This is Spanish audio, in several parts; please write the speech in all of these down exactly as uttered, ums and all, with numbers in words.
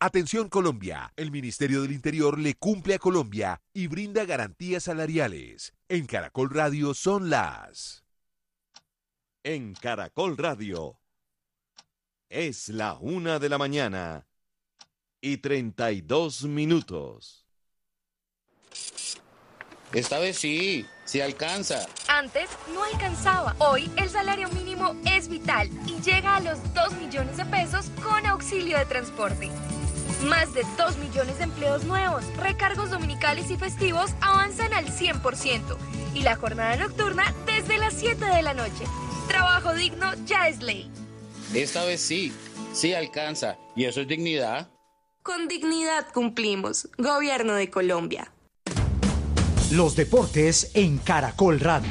Atención Colombia, el Ministerio del Interior le cumple a Colombia y brinda garantías salariales. En Caracol Radio son las... En Caracol Radio es la una de la mañana y treinta y dos minutos. Esta vez sí, sí alcanza. Antes no alcanzaba. Hoy el salario mínimo es vital y llega a los dos millones de pesos con auxilio de transporte. Más de dos millones de empleos nuevos, recargos dominicales y festivos avanzan al cien por ciento y la jornada nocturna desde las siete de la noche. Trabajo digno ya es ley. Esta vez sí, sí alcanza. ¿Y eso es dignidad? Con dignidad cumplimos. Gobierno de Colombia. Los deportes en Caracol Radio.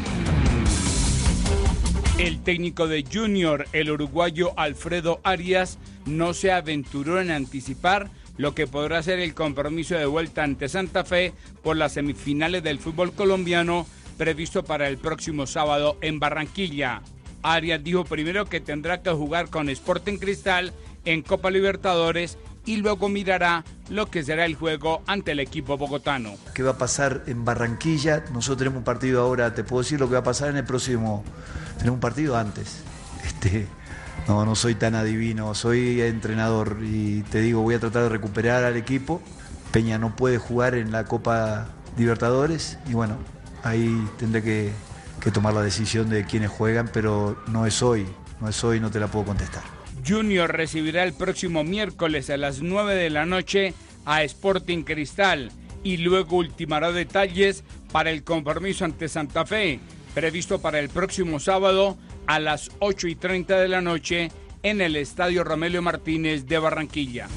El técnico de Junior, el uruguayo Alfredo Arias, no se aventuró en anticipar lo que podrá ser el compromiso de vuelta ante Santa Fe por las semifinales del fútbol colombiano previsto para el próximo sábado en Barranquilla. Arias dijo primero que tendrá que jugar con Sporting Cristal en Copa Libertadores y luego mirará lo que será el juego ante el equipo bogotano. ¿Qué va a pasar en Barranquilla? Nosotros tenemos un partido ahora, te puedo decir lo que va a pasar en el próximo, tenemos un partido antes. Este, no, no soy tan adivino, soy entrenador y te digo, voy a tratar de recuperar al equipo. Peña no puede jugar en la Copa Libertadores y bueno, ahí tendré que, que tomar la decisión de quiénes juegan, pero no es hoy, no es hoy, no te la puedo contestar. Junior recibirá el próximo miércoles a las nueve de la noche a Sporting Cristal y luego ultimará detalles para el compromiso ante Santa Fe, previsto para el próximo sábado a las ocho y treinta de la noche en el Estadio Romelio Martínez de Barranquilla.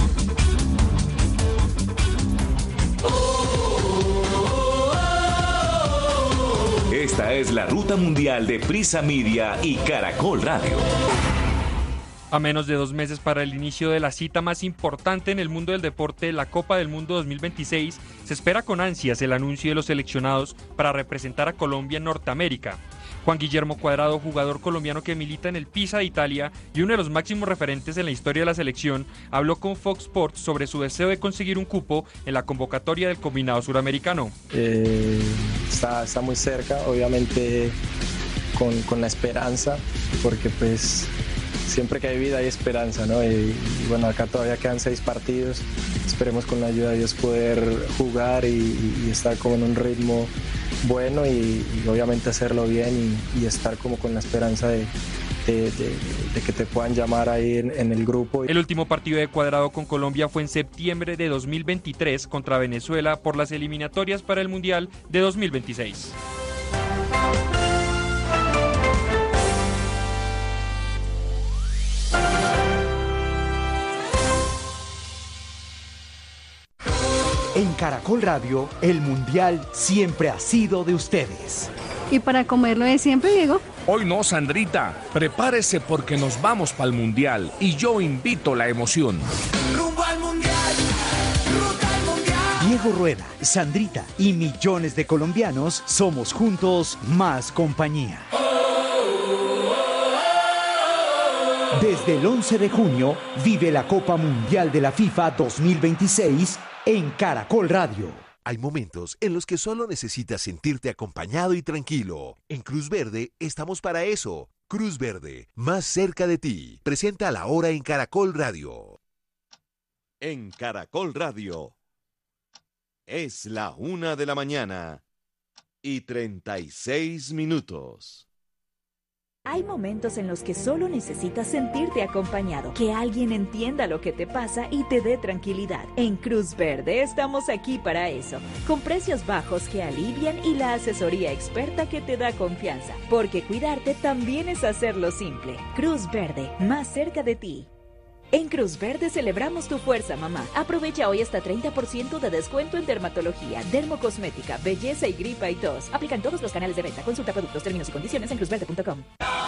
Esta es la ruta mundial de Prisa Media y Caracol Radio. A menos de dos meses para el inicio de la cita más importante en el mundo del deporte, la Copa del Mundo dos mil veintiséis, se espera con ansias el anuncio de los seleccionados para representar a Colombia en Norteamérica. Juan Guillermo Cuadrado, jugador colombiano que milita en el Pisa de Italia y uno de los máximos referentes en la historia de la selección, habló con Fox Sports sobre su deseo de conseguir un cupo en la convocatoria del combinado suramericano. Eh, está, está muy cerca, obviamente con, con la esperanza, porque pues siempre que hay vida hay esperanza, ¿no? Y, y bueno, acá todavía quedan seis partidos, esperemos con la ayuda de Dios poder jugar y, y estar como en un ritmo bueno y, y obviamente hacerlo bien y, y estar como con la esperanza de, de, de, de que te puedan llamar ahí en, en el grupo. El último partido de Cuadrado con Colombia fue en septiembre de dos mil veintitrés contra Venezuela por las eliminatorias para el Mundial de dos mil veintiséis. En Caracol Radio, el Mundial siempre ha sido de ustedes. ¿Y para comerlo de siempre, Diego? Hoy no, Sandrita. Prepárese porque nos vamos para el Mundial y yo invito la emoción. Rumbo al Mundial, ruta al Mundial. Diego Rueda, Sandrita y millones de colombianos somos juntos más compañía. Desde el once de junio, vive la Copa Mundial de la FIFA dos mil veintiséis en Caracol Radio. Hay momentos en los que solo necesitas sentirte acompañado y tranquilo. En Cruz Verde estamos para eso. Cruz Verde, más cerca de ti. Presenta la hora en Caracol Radio. En Caracol Radio es la una de la mañana y treinta y seis minutos. Hay momentos en los que solo necesitas sentirte acompañado, que alguien entienda lo que te pasa y te dé tranquilidad. En Cruz Verde estamos aquí para eso, con precios bajos que alivian y la asesoría experta que te da confianza, porque cuidarte también es hacerlo simple. Cruz Verde, más cerca de ti. En Cruz Verde celebramos tu fuerza, mamá. Aprovecha hoy hasta treinta por ciento de descuento en dermatología, dermocosmética, belleza y gripa y tos. Aplican todos los canales de venta. Consulta productos, términos y condiciones en cruz verde punto com.